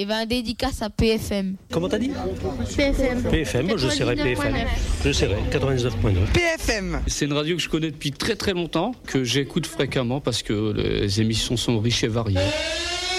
Et ben dédicace à PFM. Comment t'as dit ? PFM. PFM, je serai PFM. Je serai 99.9. PFM. C'est une radio que je connais depuis très très longtemps, que j'écoute fréquemment parce que les émissions sont riches et variées.